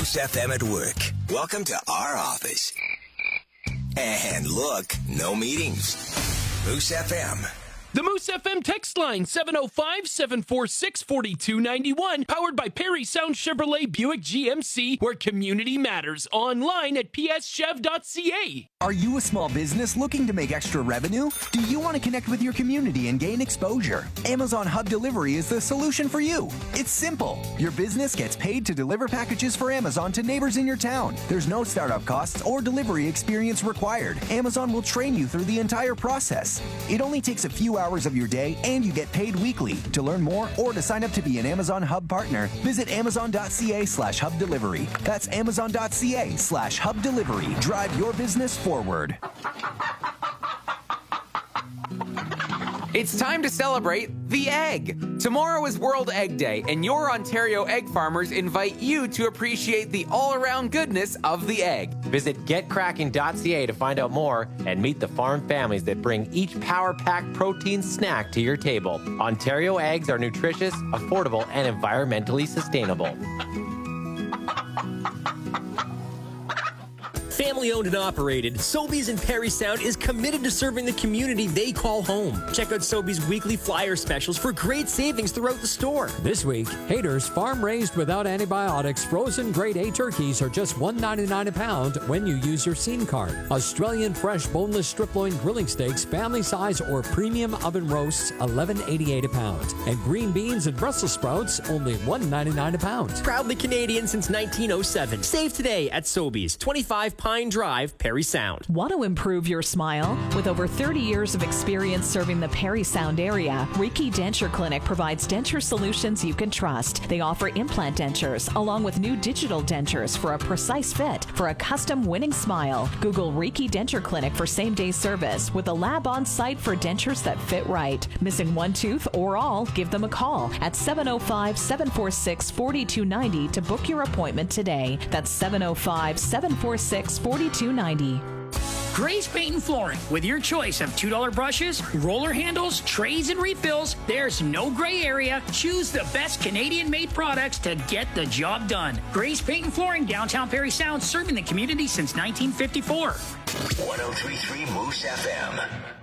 Moose FM at work. Welcome to our office. And look, no meetings. Moose FM. The Moose FM text line, 705-746-4291, powered by Perry Sound Chevrolet Buick GMC, where community matters. Online at pschev.ca. Are you a small business looking to make extra revenue? Do you want to connect with your community and gain exposure? Amazon Hub Delivery is the solution for you. It's simple. Your business gets paid to deliver packages for Amazon to neighbors in your town. There's no startup costs or delivery experience required. Amazon will train you through the entire process. It only takes a few hours of your day, and you get paid weekly. To learn more or to sign up to be an Amazon Hub partner, visit amazon.ca/hub delivery. That's amazon.ca/hub delivery. Drive your business forward. It's time to celebrate the egg. Tomorrow is World Egg Day, and your Ontario egg farmers invite you to appreciate the all-around goodness of the egg. Visit getcracking.ca to find out more and meet the farm families that bring each power-packed protein snack to your table. Ontario eggs are nutritious, affordable, and environmentally sustainable. Family-owned and operated, Sobeys in Perry Sound is committed to serving the community they call home. Check out Sobeys' weekly flyer specials for great savings throughout the store. This week, Hader's farm-raised without antibiotics frozen grade A turkeys are just $1.99 a pound when you use your Scene card. Australian fresh boneless strip loin grilling steaks, family size or premium oven roasts, $11.88 a pound. And green beans and Brussels sprouts, only $1.99 a pound. Proudly Canadian since 1907. Save today at Sobeys, 25 Pine Drive, Perry Sound. Want to improve your smile? With over 30 years of experience serving the Perry Sound area, Riki Denture Clinic provides denture solutions you can trust. They offer implant dentures along with new digital dentures for a precise fit for a custom winning smile. Google Riki Denture Clinic for same-day service with a lab on site for dentures that fit right. Missing one tooth or all? Give them a call at 705-746-4290 to book your appointment today. That's 705-746-4290. Grace Paint and Flooring. With your choice of $2 brushes, roller handles, trays, and refills, there's no gray area. Choose the best Canadian-made products to get the job done. Grace Paint and Flooring, downtown Perry Sound, serving the community since 1954. 103.3 Moose FM.